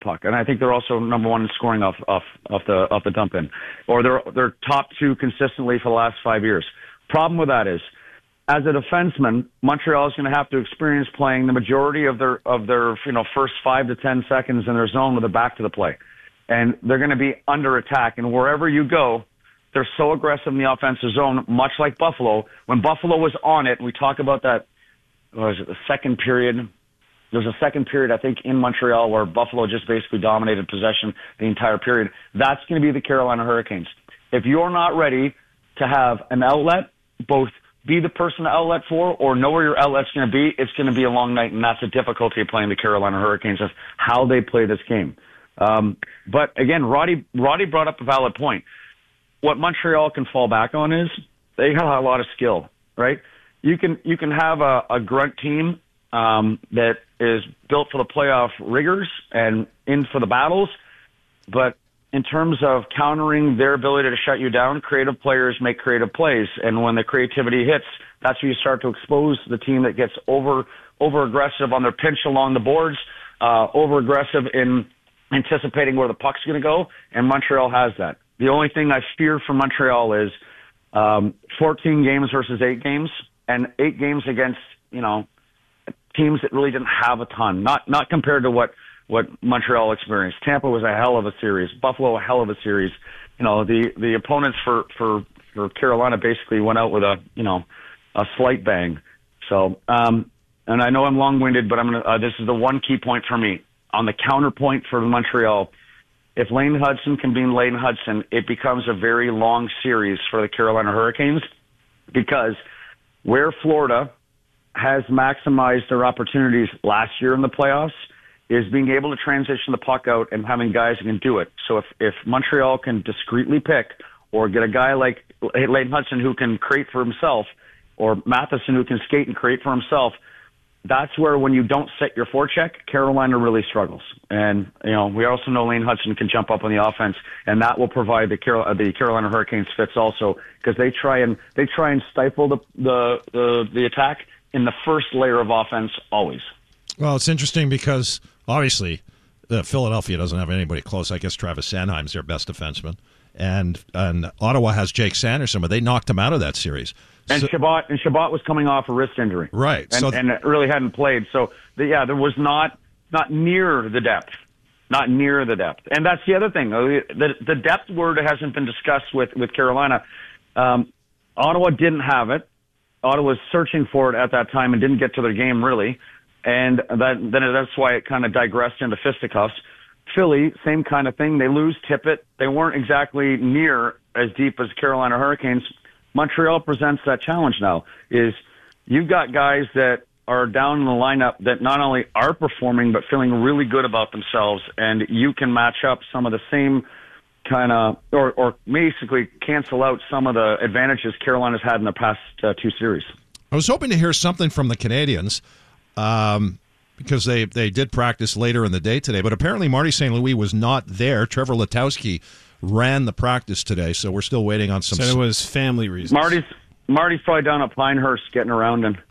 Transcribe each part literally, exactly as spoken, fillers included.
puck, and I think they're also number one in scoring off off off the off the dump in, or they're they're top two consistently for the last five years. Problem with that is, as a defenseman, Montreal is going to have to experience playing the majority of their of their you know first five to ten seconds in their zone with their back to the play, and they're going to be under attack. And wherever you go, they're so aggressive in the offensive zone, much like Buffalo. When Buffalo was on it, we talk about that. What was it the second period? There was a second period, I think, in Montreal where Buffalo just basically dominated possession the entire period. That's going to be the Carolina Hurricanes. If you're not ready to have an outlet, both be the person to outlet for or know where your outlet's going to be, it's going to be a long night, and that's the difficulty of playing the Carolina Hurricanes, is how they play this game. Um, but, again, Roddy, Roddy brought up a valid point. What Montreal can fall back on is they have a lot of skill, right? You can you can have a, a grunt team um, that is built for the playoff rigors and in for the battles, but in terms of countering their ability to shut you down, creative players make creative plays, and when the creativity hits, that's where you start to expose the team that gets over over aggressive on their pinch along the boards, uh, over aggressive in anticipating where the puck's going to go, and Montreal has that. The only thing I fear for Montreal is um, fourteen games versus eight games, and eight games against, you know, teams that really didn't have a ton, not not compared to what, what Montreal experienced. Tampa was a hell of a series. Buffalo, a hell of a series. You know, the, the opponents for, for, for Carolina basically went out with a, you know, a slight bang. So, um, and I know I'm long-winded, but I'm gonna, uh, this is the one key point for me. On the counterpoint for Montreal, if Lane Hudson can be Lane Hudson, it becomes a very long series for the Carolina Hurricanes, because where Florida has maximized their opportunities last year in the playoffs is being able to transition the puck out and having guys who can do it. So if, if Montreal can discreetly pick or get a guy like Lane Hudson who can create for himself, or Matheson who can skate and create for himself, that's where, when you don't set your forecheck, Carolina really struggles. And, you know, we also know Lane Hudson can jump up on the offense, and that will provide the Carol, uh, the Carolina Hurricanes fits also, because they try and they try and stifle the, the the the attack in the first layer of offense always. Well, it's interesting because obviously uh, Philadelphia doesn't have anybody close. I guess Travis Sanheim's their best defenseman, and and Ottawa has Jake Sanderson, but they knocked him out of that series. And so, Shabbat and Shabbat was coming off a wrist injury, right? And, so, and it really hadn't played. So the, yeah, there was not not near the depth, not near the depth. And that's the other thing. The the depth word hasn't been discussed with with Carolina. Um, Ottawa didn't have it. Ottawa was searching for it at that time and didn't get to their game really, and that then that's why it kind of digressed into fisticuffs. Philly, same kind of thing. They lose Tippett. They weren't exactly near as deep as Carolina Hurricanes. Montreal presents that challenge now, is you've got guys that are down in the lineup that not only are performing but feeling really good about themselves, and you can match up some of the same kind of, or, or basically cancel out some of the advantages Carolina's had in the past uh, two series. I was hoping to hear something from the Canadians, um, because they, they did practice later in the day today, but apparently Marty Saint Louis was not there. Trevor Letowski ran the practice today, so we're still waiting on some... So it was family reasons. Marty's Marty's probably down at Pinehurst getting around him.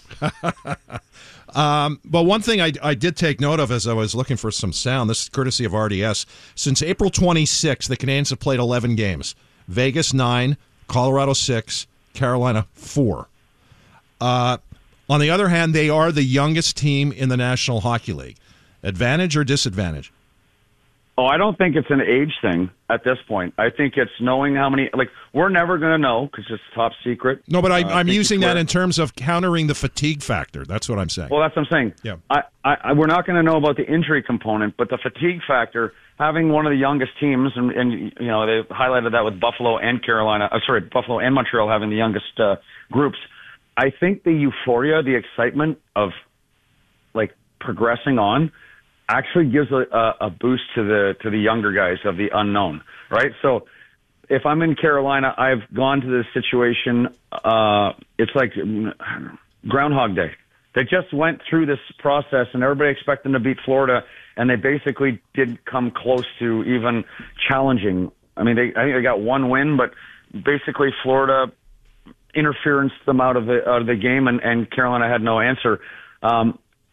um, but one thing I, I did take note of as I was looking for some sound, this is courtesy of R D S. Since April twenty-sixth, the Canadians have played eleven games. Vegas, nine. Colorado, six. Carolina, four. Uh, on the other hand, they are the youngest team in the National Hockey League. Advantage or disadvantage? Oh, I don't think it's an age thing at this point. I think it's knowing how many, like, we're never going to know because it's top secret. No, but I, uh, I'm I using that in terms of countering the fatigue factor. That's what I'm saying. Well, that's what I'm saying. Yeah. I, I, we're not going to know about the injury component, but the fatigue factor, having one of the youngest teams, and, and you know, they highlighted that with Buffalo and Carolina, uh, sorry, Buffalo and Montreal having the youngest uh, groups. I think the euphoria, the excitement of, like, progressing on actually gives a, a, a boost to the to the younger guys of the unknown, right? So if I'm in Carolina, I've gone to this situation, uh, it's like Groundhog Day. They just went through this process, and everybody expected them to beat Florida, and they basically didn't come close to even challenging. I mean, they, I think they got one win, but basically Florida interferenced them out of the out of the game, and, and Carolina had no answer. Um,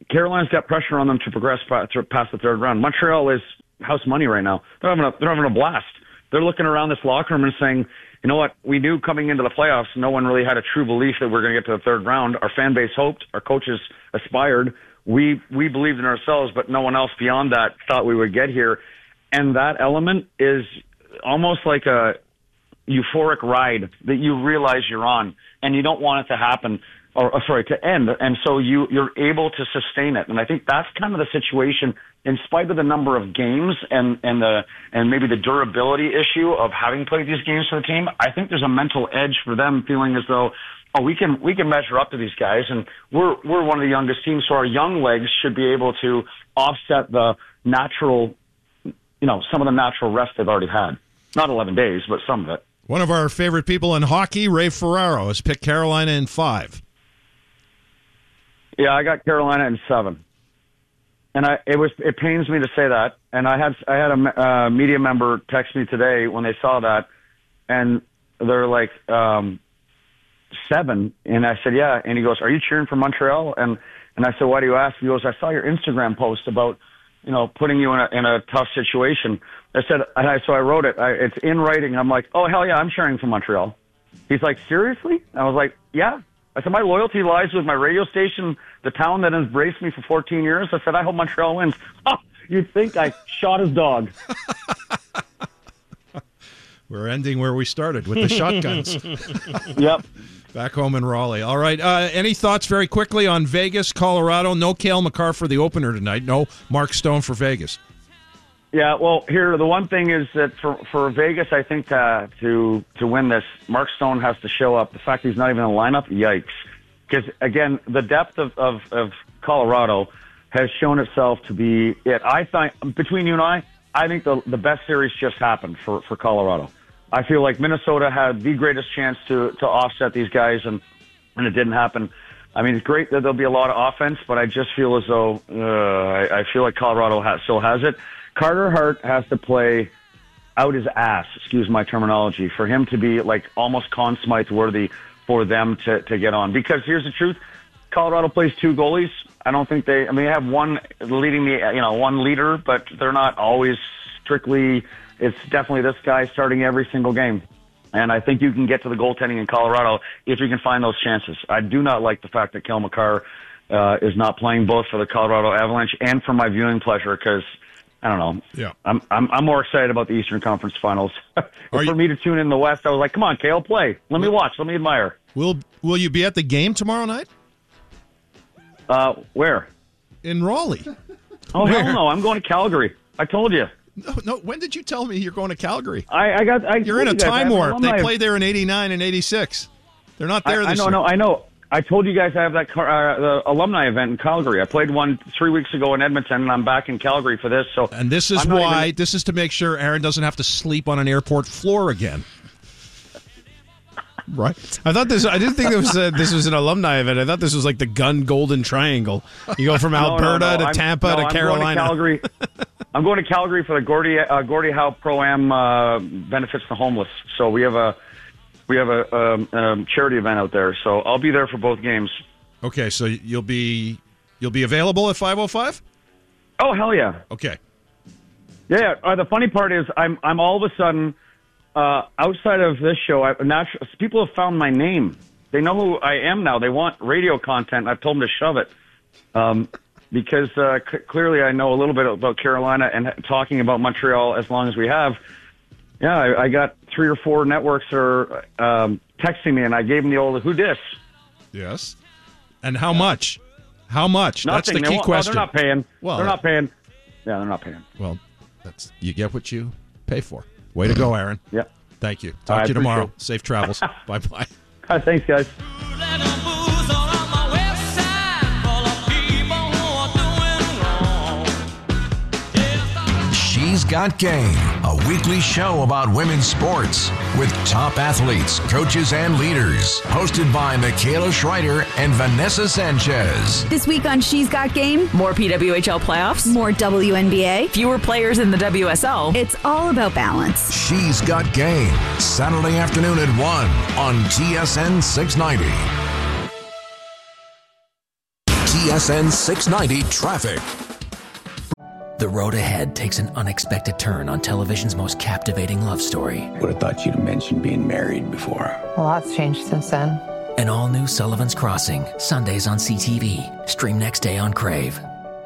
Carolina's got pressure on them to progress past the third round. Montreal is house money right now. They're having a, they're having a blast. They're looking around this locker room and saying, you know what, we knew coming into the playoffs, no one really had a true belief that we we're going to get to the third round. Our fan base hoped, our coaches aspired. We we believed in ourselves, but no one else beyond that thought we would get here. And that element is almost like a euphoric ride that you realize you're on, and you don't want it to happen, or, or sorry, to end. And so you, you're able to sustain it. And I think that's kind of the situation, in spite of the number of games and, and the, and maybe the durability issue of having played these games for the team. I think there's a mental edge for them, feeling as though, oh, we can, we can measure up to these guys, and we're, we're one of the youngest teams. So our young legs should be able to offset the natural, you know, some of the natural rest they've already had. Not eleven days, but some of it. One of our favorite people in hockey, Ray Ferraro, has picked Carolina in five. Yeah, I got Carolina in seven, and I it was it pains me to say that. And I had I had a uh, media member text me today when they saw that, and they're like um, seven, and I said yeah, and he goes, "Are you cheering for Montreal?" And and I said, "Why do you ask?" He goes, "I saw your Instagram post about, you know, putting you in a in a tough situation." I said, and I, so I wrote it. I, it's in writing. I'm like, oh, hell yeah, I'm cheering for Montreal. He's like, seriously? I was like, yeah. I said, my loyalty lies with my radio station, the town that has embraced me for fourteen years. I said, I hope Montreal wins. Oh, you'd think I shot his dog. We're ending where we started, with the shotguns. Yep. Back home in Raleigh. All right. Uh, any thoughts very quickly on Vegas, Colorado? No Cale Makar for the opener tonight. No Mark Stone for Vegas. Yeah, well, here, the one thing is that for, for Vegas, I think to, to to win this, Mark Stone has to show up. The fact he's not even in the lineup, yikes. Because, again, the depth of, of, of Colorado has shown itself to be it. I think, between you and I, I think the, the best series just happened for, for Colorado. I feel like Minnesota had the greatest chance to, to offset these guys, and, and it didn't happen. I mean, it's great that there'll be a lot of offense, but I just feel as though uh, I, I feel like Colorado has, still has it. Carter Hart has to play out his ass, excuse my terminology, for him to be like almost Conn Smythe worthy for them to, to get on. Because here's the truth. Colorado plays two goalies. I don't think they, I mean, they have one leading the, you know, one leader, but they're not always strictly, it's definitely this guy starting every single game. And I think you can get to the goaltending in Colorado if you can find those chances. I do not like the fact that Cale Makar uh, is not playing both for the Colorado Avalanche and for my viewing pleasure, because I don't know. Yeah, I'm I'm I'm more excited about the Eastern Conference Finals. For you, me to tune in the West, I was like, "Come on, Cale, play. Let me watch. Let me admire." Will Will you be at the game tomorrow night? Uh, where? In Raleigh. Oh Where? hell no! I'm going to Calgary. I told you. No, no. When did you tell me you're going to Calgary? I, I got. I you're in a you guys, time warp. They alumni. played there in eighty-nine and eighty-six. They're not there I, this I know. year. No, I know. I told you guys I have that car, uh, the alumni event in Calgary. I played one three weeks ago in Edmonton, and I'm back in Calgary for this. So, and this is why even... this is to make sure Aaron doesn't have to sleep on an airport floor again. Right? I thought this. I didn't think this was a, this was an alumni event. I thought this was like the Gun Golden Triangle. You go from Alberta no, no, no. to I'm, Tampa no, to I'm Carolina. Going to Calgary. I'm going to Calgary for the Gordie uh, Gordie Howe Pro Am uh, benefits the homeless. So we have a we have a um, um, charity event out there. So I'll be there for both games. Okay, so you'll be you'll be available at five oh five? Oh hell yeah! Okay. Yeah. Uh, the funny part is, I'm I'm all of a sudden uh, outside of this show. I, natu- people have found my name. They know who I am now. They want radio content. I've told them to shove it um, because uh, c- clearly I know a little bit about Carolina, and talking about Montreal as long as we have. Yeah, I, I got three or four networks that are um, texting me, and I gave them the old "Who dis?" Yes. And how much? How much? Nothing. That's the They key won't- question. No, they're not paying. Well, they're not paying. Yeah, they're not paying. Well, that's you get what you pay for. Way to go, Aaron. Yep. Thank you. Talk I to you tomorrow. appreciate it. Safe travels. Bye-bye. All right, thanks, guys. She's Got Game, a weekly show about women's sports with top athletes, coaches, and leaders. Hosted by Michaela Schreider and Vanessa Sanchez. This week on She's Got Game, more P W H L playoffs, more W N B A, fewer players in the W S L. It's all about balance. She's Got Game, Saturday afternoon at one on T S N six ninety. T S N six ninety traffic. The road ahead takes an unexpected turn on television's most captivating love story. Would have thought you'd have mentioned being married before. A lot's changed since then. An all-new Sullivan's Crossing, Sundays on C T V. Stream next day on Crave.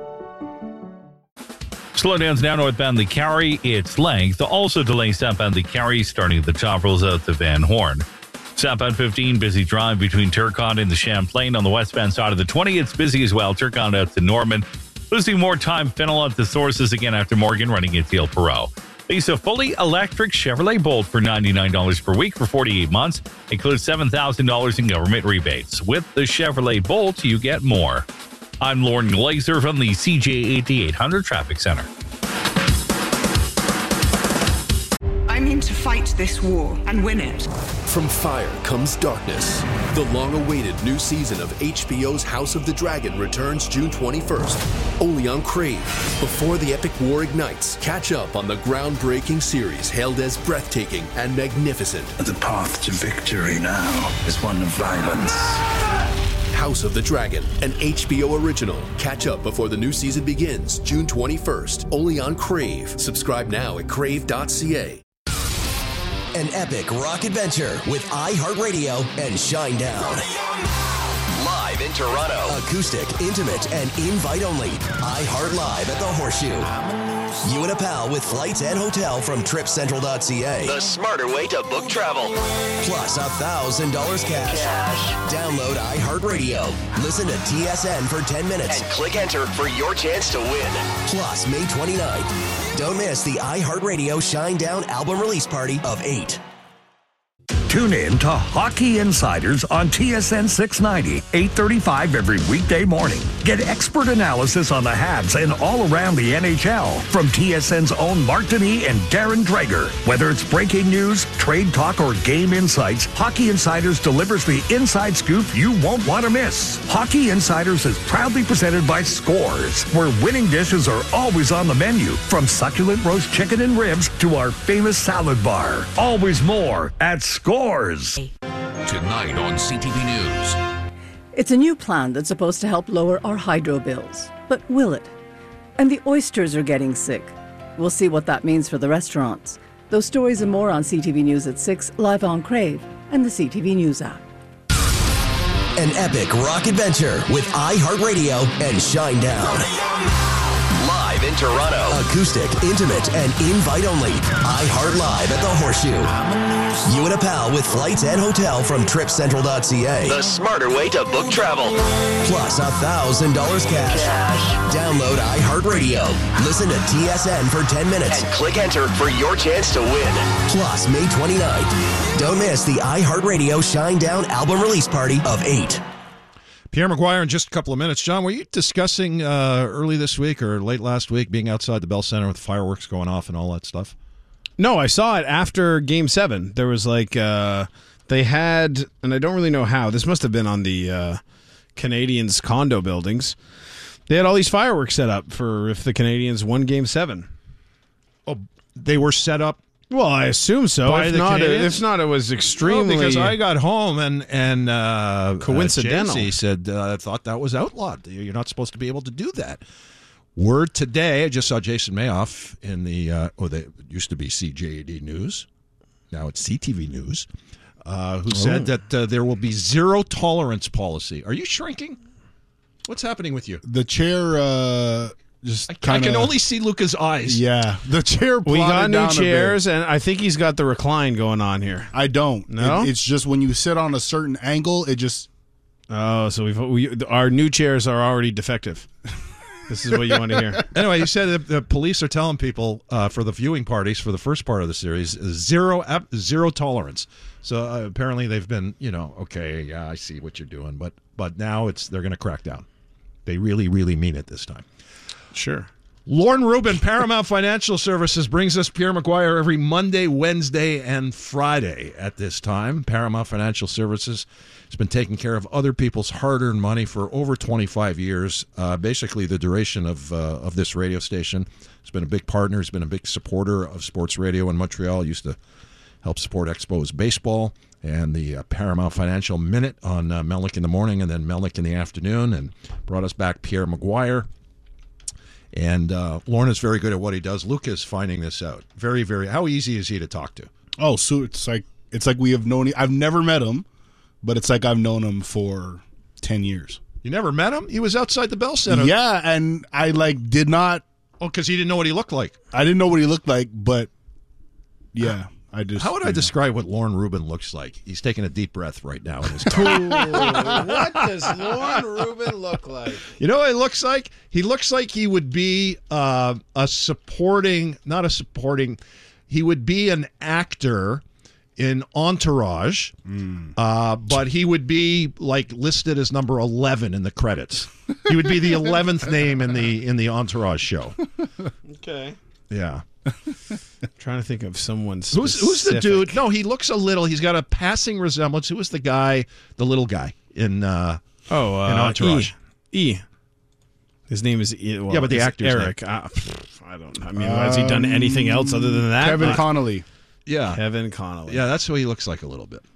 Slowdowns now northbound the Carry. Its length. Also delays southbound the Carry, starting at the top rolls out to Van Horn. Southbound fifteen, busy drive between Turcotte and the Champlain on the westbound side of the twenty. It's busy as well. Turcotte out to Norman. Losing more time, Fennel at the sources again after Morgan running into El Perot. Lease a fully electric Chevrolet Bolt for ninety-nine dollars per week for forty-eight months. Includes seven thousand dollars in government rebates. With the Chevrolet Bolt, you get more. I'm Lauren Glazer from the C J eighty-eight hundred Traffic Center. I'm in to fight this war and win it. From fire comes darkness. The long-awaited new season of H B O's House of the Dragon returns June twenty-first, only on Crave. Before the epic war ignites, catch up on the groundbreaking series hailed as breathtaking and magnificent. The path to victory now is one of violence. House of the Dragon, an H B O original. Catch up before the new season begins June twenty-first, only on Crave. Subscribe now at crave dot c a. An epic rock adventure with iHeartRadio and Shinedown. Live in Toronto. Acoustic, intimate, and invite only. iHeart Live at the Horseshoe. You and a pal with flights and hotel from trip central dot c a. The smarter way to book travel. Plus one thousand dollars cash. cash. Download iHeartRadio. Listen to T S N for ten minutes. And click enter for your chance to win. Plus, May twenty-ninth. Don't miss the iHeartRadio Shinedown album release party of eight. Tune in to Hockey Insiders on T S N six ninety, eight thirty-five every weekday morning. Get expert analysis on the Habs and all around the N H L from T S N's own Mark Denis and Darren Dreger. Whether it's breaking news, trade talk, or game insights, Hockey Insiders delivers the inside scoop you won't want to miss. Hockey Insiders is proudly presented by Scores, where winning dishes are always on the menu, from succulent roast chicken and ribs to our famous salad bar. Always more at Scores. Tonight on C T V News. It's a new plan that's supposed to help lower our hydro bills. But will it? And the oysters are getting sick. We'll see what that means for the restaurants. Those stories and more on C T V News at six, live on Crave and the C T V News app. An epic rock adventure with iHeartRadio and Shinedown. Live in Toronto. Acoustic, intimate, and invite only. iHeart Live at the Horseshoe. You and a pal with flights and hotel from trip central dot c a. The smarter way to book travel. Plus one thousand dollars cash. cash. Download iHeartRadio. Listen to T S N for ten minutes. And click enter for your chance to win. Plus, May twenty-ninth. Don't miss the iHeartRadio Shinedown album release party of eight. Pierre McGuire in just a couple of minutes. John, were you discussing uh, early this week or late last week being outside the Bell Center with fireworks going off and all that stuff? No, I saw it after Game seven. There was like, uh, they had, and I don't really know how, this must have been on the uh, Canadiens condo buildings. They had all these fireworks set up for if the Canadiens won Game seven. Oh, they were set up? Well, I assume so. By if, the not, Canadiens? if not, it was extremely... No, because I got home and, and uh, coincidental. Uh, J C said, uh, I thought that was outlawed. You're not supposed to be able to do that. Word today, I just saw Jason Mayoff in the, uh, oh, they used to be C J A D News. Now it's C T V News, uh, who oh. said that uh, there will be zero tolerance policy. Are you shrinking? What's happening with you? The chair uh, just I, kinda, I can only see Luca's eyes. Yeah, the chair We got new down chairs, and I think he's got the recline going on here. I don't. No? It, it's just when you sit on a certain angle, it just... Oh, so we've, we our new chairs are already defective. This is what you want to hear. Anyway, you said that the police are telling people uh, for the viewing parties for the first part of the series zero zero tolerance. So uh, apparently they've been, you know, okay, yeah, I see what you're doing, but but now it's they're going to crack down. They really, really mean it this time. Sure. Lauren Rubin, Paramount Financial Services, brings us Pierre McGuire every Monday, Wednesday, and Friday at this time. Paramount Financial Services has been taking care of other people's hard-earned money for over twenty-five years, uh, basically the duration of uh, of this radio station. It's been a big partner. It's been a big supporter of sports radio in Montreal. Used to help support Expos baseball and the uh, Paramount Financial Minute on uh, Melnick in the morning and then Melnick in the afternoon, and brought us back Pierre Maguire. And uh, Lorna's very good at what he does. Luke is finding this out. Very, very. How easy is he to talk to? Oh, so it's like it's like we have known. I've never met him, but it's like I've known him for ten years. You never met him? He was outside the Bell Center. Yeah, and I like did not. Oh, because he didn't know what he looked like. I didn't know what he looked like, but yeah, I just. How would I yeah. describe what Lauren Rubin looks like? He's taking a deep breath right now in his car. What does Lauren Rubin look like? You know what he looks like? He looks like he would be uh, a supporting, not a supporting, he would be an actor in Entourage, mm. uh, but he would be like listed as number eleven in the credits. He would be the eleventh name in the in the Entourage show. Okay. Yeah. I'm trying to think of someone who's who's the dude? No, he looks a little. He's got a passing resemblance. Who was the guy, the little guy in uh, oh uh, in Entourage? E. e. His name is E. Well, yeah, but the actor's Eric. Uh, I don't. I mean, um, has he done anything else other than that? Kevin uh, Connolly. Yeah, Kevin Connolly. Yeah, that's who he looks like a little bit.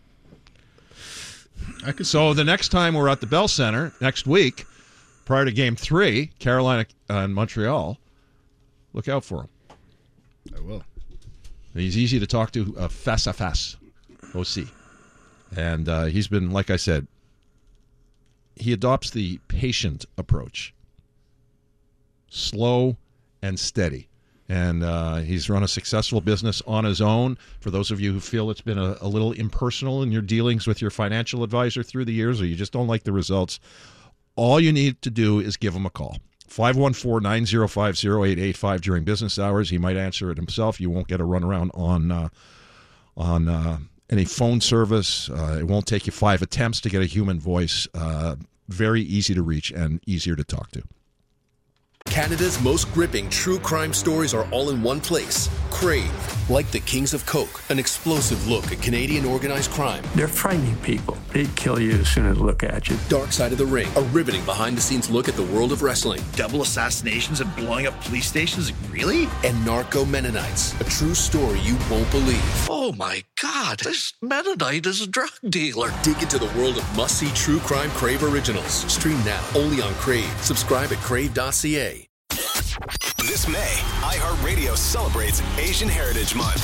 I could, so the next time we're at the Bell Center next week, prior to Game Three, Carolina and Montreal, look out for him. I will. He's easy to talk to, uh, face à face, O C, and uh, he's been, like I said, he adopts the patient approach, slow and steady. And uh, he's run a successful business on his own. For those of you who feel it's been a, a little impersonal in your dealings with your financial advisor through the years, or you just don't like the results, all you need to do is give him a call. five one four, nine zero five, zero eight eight five during business hours. He might answer it himself. You won't get a runaround on, uh, on uh, any phone service. Uh, it won't take you five attempts to get a human voice. Uh, very easy to reach and easier to talk to. Canada's most gripping true crime stories are all in one place. Crave, like the Kings of Coke, an explosive look at Canadian organized crime. They're frightening people. They'd kill you as soon as they look at you. Dark Side of the Ring, a riveting behind-the-scenes look at the world of wrestling. Double assassinations and blowing up police stations? Really? And Narco Mennonites, a true story you won't believe. Oh my God, this Mennonite is a drug dealer. Dig into the world of must-see true crime Crave originals. Stream now, only on Crave. Subscribe at crave dot c a. This May, iHeartRadio celebrates Asian Heritage Month.